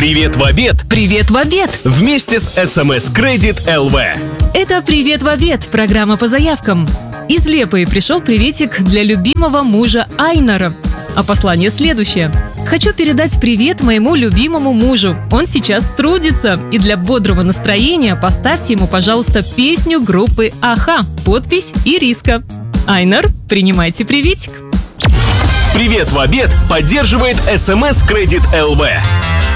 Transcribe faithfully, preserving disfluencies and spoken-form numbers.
Привет в обед! Привет в обед! Вместе с эс эм эс Credit эл ви. Это «Привет в обед» – программа по заявкам. Из Лепои пришел приветик для любимого мужа Айнара. А послание следующее. Хочу передать привет моему любимому мужу. Он сейчас трудится. И для бодрого настроения поставьте ему, пожалуйста, песню группы Аха. Подпись Ириска. Айнар, принимайте приветик. Привет в обед поддерживает эс эм эс Credit эл ви.